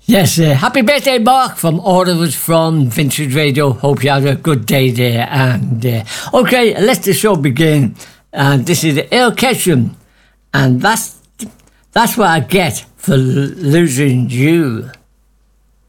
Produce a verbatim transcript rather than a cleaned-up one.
Yes, uh, happy birthday, Mark, from all of us from Vintage Radio. Hope you had a good day there. And uh, okay, let the show begin. And this is Earl Ketchum, and that's that's what I get for losing you.